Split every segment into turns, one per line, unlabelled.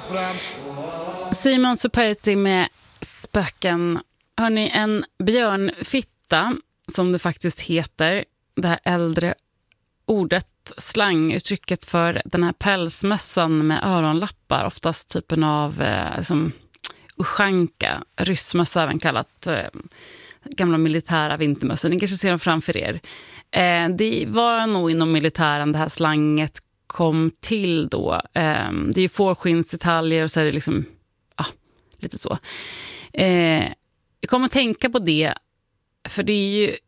Simon Superetti med Spöken. Hörrni, en björnfitta, som det faktiskt heter, det här äldre ordet, slanguttrycket för den här pälsmössan med öronlappar, oftast typen av som ushanka, ryssmössa även kallat, gamla militära vintermössor. Ni kanske ser dem framför er. Det var nog inom militären det här slanget kom till då. Det är ju fårskinnsdetaljer och så är det liksom lite så. Jag kommer att tänka på det, för det är ju,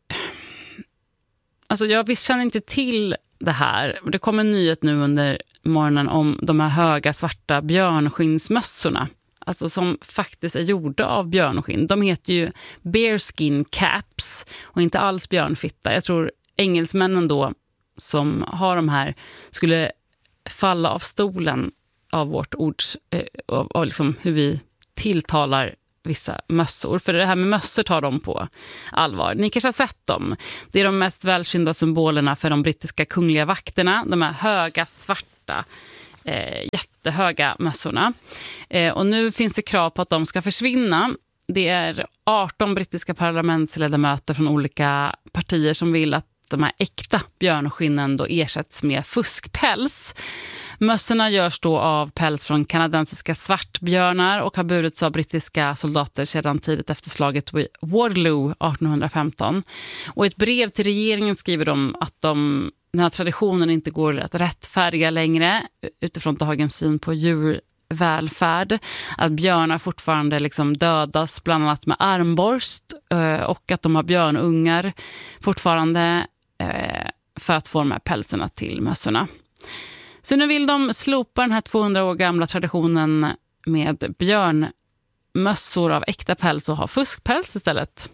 alltså jag känner inte till det här. Det kom en nyhet nu under morgonen om de här höga svarta björnskinnsmössorna. Alltså som faktiskt är gjorda av björnskinn. De heter ju bearskin caps och inte alls björnfitta. Jag tror engelsmännen då som har de här skulle falla av stolen av vårt ord, av liksom hur vi tilltalar vissa mössor. För det här med mössor tar de på allvar. Ni kanske har sett dem. Det är de mest välkända symbolerna för de brittiska kungliga vakterna. De här höga, svarta, jättehöga mössorna. Och nu finns det krav på att de ska försvinna. Det är 18 brittiska parlamentsledamöter från olika partier som vill att de här äkta björnskinnen då ersätts med fuskpäls. Mössorna görs då av päls från kanadensiska svartbjörnar och har burits av brittiska soldater sedan tidigt efter slaget vid Waterloo 1815. Och i ett brev till regeringen skriver de att den här traditionen inte går att rättfärdiga längre utifrån dagens syn på djurvälfärd. Att björnar fortfarande liksom dödas bland annat med armborst och att de har björnungar fortfarande för att få de här pälserna till mössorna. Så nu vill de slopa den här 200 år gamla traditionen med björnmössor av äkta päls och ha fuskpäls istället.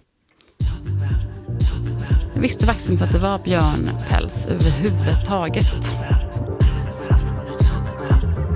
Jag visste faktiskt inte att det var björnpäls överhuvudtaget.